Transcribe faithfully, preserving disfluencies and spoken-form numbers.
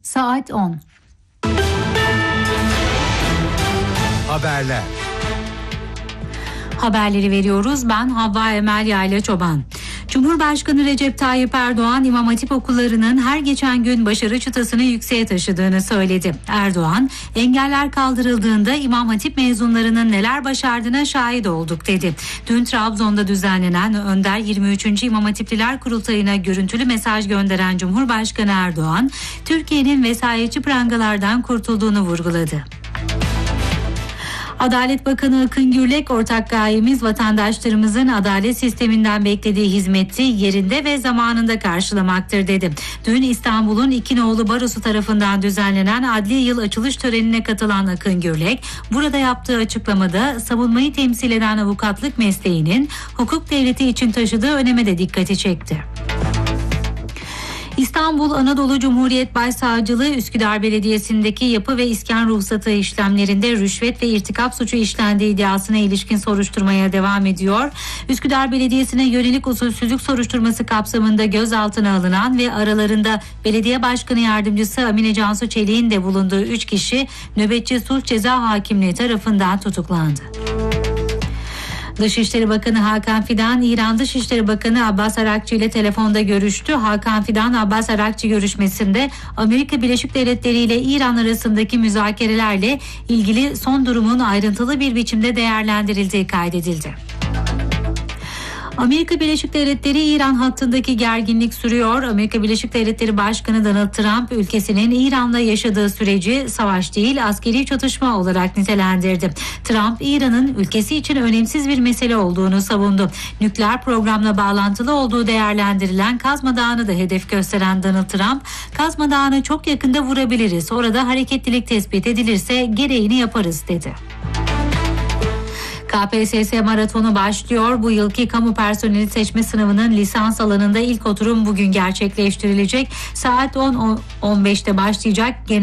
Saat on. Haberler. Haberleri veriyoruz. Ben Havva Emel Yayla Çoban. Cumhurbaşkanı Recep Tayyip Erdoğan, İmam Hatip okullarının her geçen gün başarı çıtasını yükseğe taşıdığını söyledi. Erdoğan, engeller kaldırıldığında İmam Hatip mezunlarının neler başardığına şahit olduk dedi. Dün Trabzon'da düzenlenen Önder yirmi üçüncü İmam Hatipliler Kurultayı'na görüntülü mesaj gönderen Cumhurbaşkanı Erdoğan, Türkiye'nin vesayetçi prangalardan kurtulduğunu vurguladı. Adalet Bakanı Akın Gürlek, ortak gayemiz vatandaşlarımızın adalet sisteminden beklediği hizmeti yerinde ve zamanında karşılamaktır dedi. Dün İstanbul'un İkinoğlu Barosu tarafından düzenlenen adli yıl açılış törenine katılan Akın Gürlek, burada yaptığı açıklamada savunmayı temsil eden avukatlık mesleğinin hukuk devleti için taşıdığı öneme de dikkati çekti. İstanbul Anadolu Cumhuriyet Başsavcılığı Üsküdar Belediyesi'ndeki yapı ve iskan ruhsatı işlemlerinde rüşvet ve irtikap suçu işlendiği iddiasına ilişkin soruşturmaya devam ediyor. Üsküdar Belediyesi'ne yönelik usulsüzlük soruşturması kapsamında gözaltına alınan ve aralarında Belediye Başkanı Yardımcısı Amine Cansu Çelik'in de bulunduğu üç kişi nöbetçi sulh ceza hakimliği tarafından tutuklandı. Dışişleri Bakanı Hakan Fidan, İran Dışişleri Bakanı Abbas Arakçı ile telefonda görüştü. Hakan Fidan, Abbas Arakçı görüşmesinde Amerika Birleşik Devletleri ile İran arasındaki müzakerelerle ilgili son durumun ayrıntılı bir biçimde değerlendirildiği kaydedildi. Amerika Birleşik Devletleri İran hattındaki gerginlik sürüyor. Amerika Birleşik Devletleri Başkanı Donald Trump, ülkesinin İran'la yaşadığı süreci savaş değil askeri çatışma olarak nitelendirdi. Trump, İran'ın ülkesi için önemsiz bir mesele olduğunu savundu. Nükleer programla bağlantılı olduğu değerlendirilen Kazma Dağı'nı da hedef gösteren Donald Trump, Kazma Dağı'nı çok yakında vurabiliriz. Orada hareketlilik tespit edilirse gereğini yaparız dedi. K P S S maratonu başlıyor. Bu yılki kamu personeli seçme sınavının lisans alanında ilk oturum bugün gerçekleştirilecek. Saat on on beşte başlayacak. Genel